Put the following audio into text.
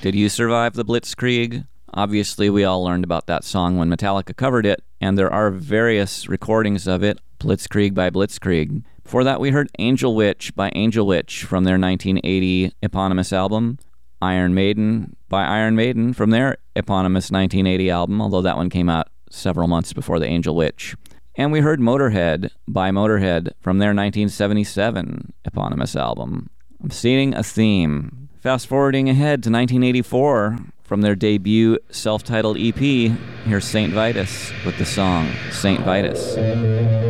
Did you survive the Blitzkrieg? Obviously, we all learned about that song when Metallica covered it, and there are various recordings of it, Blitzkrieg by Blitzkrieg. Before that, we heard Angel Witch by Angel Witch from their 1980 eponymous album, Iron Maiden by Iron Maiden from their eponymous 1980 album, although that one came out several months before the Angel Witch. And we heard Motorhead by Motorhead from their 1977 eponymous album. I'm seeing a theme. Fast forwarding ahead to 1984, from their debut self-titled EP, here's St. Vitus with the song St. Vitus.